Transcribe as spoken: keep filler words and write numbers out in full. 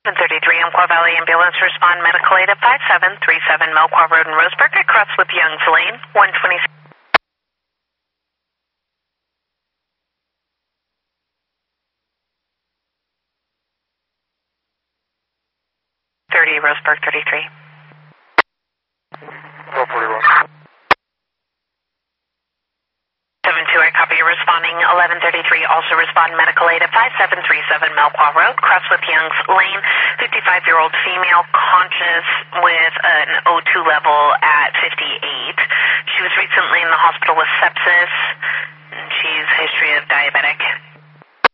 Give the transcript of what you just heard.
thirty-three Umpqua Valley Ambulance, respond medical aid at five seven three seven Melqua Road in Roseburg, across with Young's Lane, one twenty. thirty Roseburg thirty-three. four forty-one. seven two, I copy you responding. eleven thirty-three, also respond medical aid at five seven three seven Melqua Road, cross with Young's Lane. fifty-five-year-old female, conscious with an O two level at fifty-eight. She was recently in the hospital with sepsis. And she's history of diabetic